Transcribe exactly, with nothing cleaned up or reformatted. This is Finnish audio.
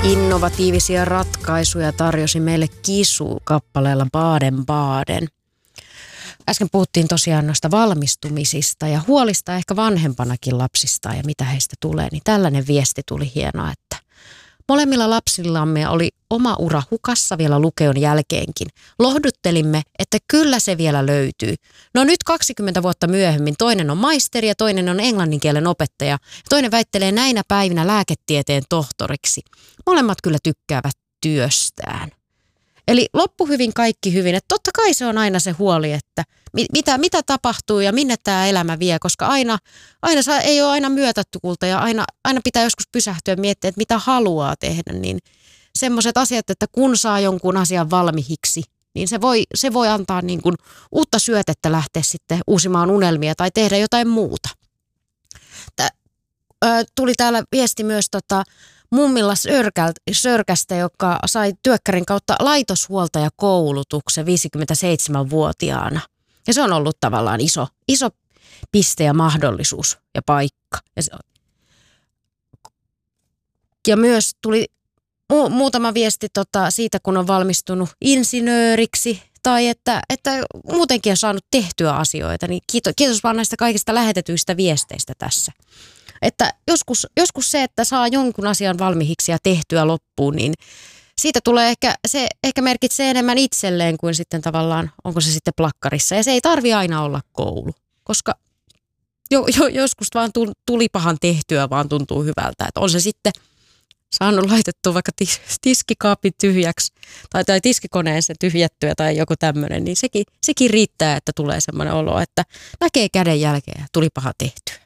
Innovatiivisia ratkaisuja tarjosi meille Kisu kappaleella Baden Baden. Äsken puhuttiin tosiaan noista valmistumisista ja huolista ehkä vanhempanakin lapsista ja mitä heistä tulee. Niin tällainen viesti tuli hienoa, että molemmilla lapsillamme oli oma ura hukassa vielä lukeon jälkeenkin. Lohduttelimme, että kyllä se vielä löytyy. No nyt kaksikymmentä vuotta myöhemmin toinen on maisteri ja toinen on englanninkielen opettaja. Toinen väittelee näinä päivinä lääketieteen tohtoriksi. Molemmat kyllä tykkäävät työstään. Eli loppu hyvin, kaikki hyvin. Että totta kai se on aina se huoli, että mitä, mitä tapahtuu ja minne tämä elämä vie, koska aina, aina saa, ei ole aina myötätuulta ja aina, aina pitää joskus pysähtyä ja miettiä, että mitä haluaa tehdä. Niin semmoiset asiat, että kun saa jonkun asian valmiiksi, niin se voi, se voi antaa niin kuin uutta syötettä lähteä sitten uusimaan unelmia tai tehdä jotain muuta. Tää, ö, tuli täällä viesti myös tota, mummilla Sörkästä, joka sai työkkärin kautta laitoshuoltajakoulutuksen viisikymmentäseitsemänvuotiaana. Ja se on ollut tavallaan iso, iso piste ja mahdollisuus ja paikka. Ja, se, ja myös tuli mu, muutama viesti tota, siitä, kun on valmistunut insinööriksi tai että, että muutenkin on saanut tehtyä asioita. Niin kiitos, kiitos vaan näistä kaikista lähetetyistä viesteistä tässä. Että joskus, joskus se, että saa jonkun asian valmiiksi ja tehtyä loppuun, niin siitä tulee ehkä, se ehkä merkitsee enemmän itselleen kuin sitten tavallaan, onko se sitten plakkarissa. Ja se ei tarvi aina olla koulu, koska jo, jo, joskus vaan tulipahan tehtyä vaan tuntuu hyvältä. Että on se sitten saanut laitettua vaikka tis, tiskikaapin tyhjäksi tai, tai tiskikoneen sen tyhjättyä tai joku tämmöinen, niin sekin, sekin riittää, että tulee semmoinen olo, että näkee käden jälkeen ja tulipahan tehtyä.